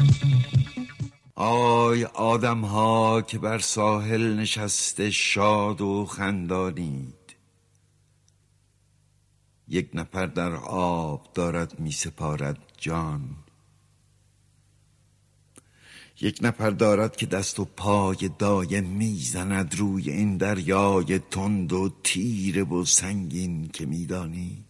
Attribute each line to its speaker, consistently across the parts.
Speaker 1: آی آدم ها که بر ساحل نشسته شاد و خندانید، یک نفر در آب دارد می سپارد جان. یک نفر دارد که دست و پای دایم میزند روی این دریای تند و تیره و سنگین که میدانید.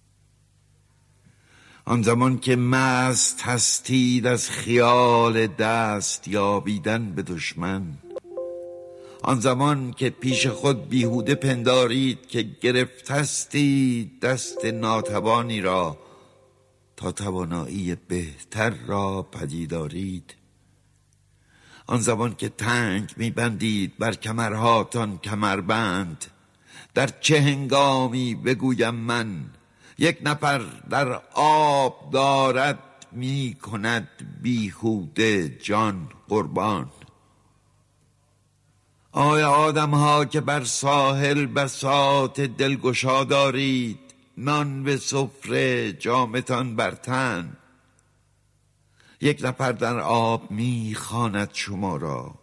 Speaker 1: آن زمان که مست هستید از خیال دست یابیدن به دشمن، آن زمان که پیش خود بیهوده پندارید که گرفتستید دست ناتوانی را تا توانایی بهتر را پدیدارید، آن زمان که تنگ میبندید بر کمرهاتان کمربند، در چه هنگامی بگویم من یک نفر در آب دارد می کند بیهوده جان قربان. آیا آدم ها که بر ساحل بساط دلگشا دارید، نان به سفره جامتان بر تن، یک نفر در آب می خواند شما را،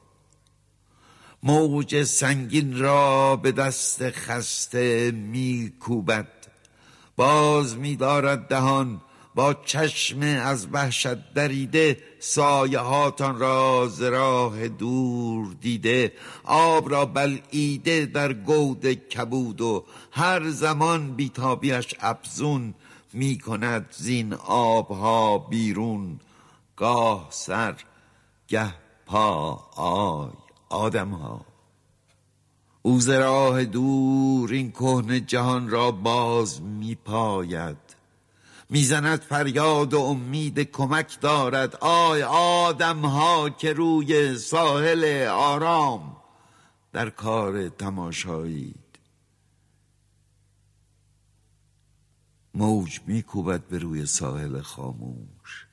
Speaker 1: موج سنگین را به دست خسته می کوبد، باز می دارد دهان با چشم از وحشت دریده، سایه هاتان را ز راه دور دیده، آب را بلعیده در گود کبود و هر زمان بیتابیش افزون می کند زین آبها بیرون، گاه سر گه پا. آی آدم ها، او ز راه دور این کهنه جهان را باز می پاید، میزند فریاد و امید کمک دارد. آی آدم ها که روی ساحل آرام در کار تماشایید، موج میکوبد به روی ساحل خاموش،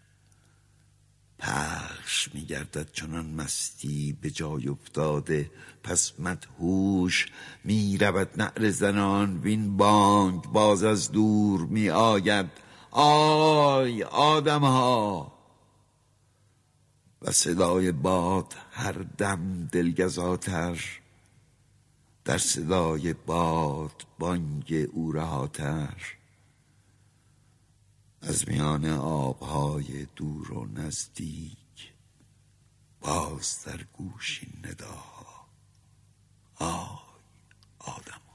Speaker 1: پخش میگردد چنان مستی به جای افتاده، پس مدهوش میرود نعره زنان وین بانگ باز از دور می آید. آی آدم ها، و صدای باد هر دم دلگزاتر، در صدای باد بانگ او رهاتر، از میان آبهای دور و نزدیک باز در گوش این نداها. آی آدم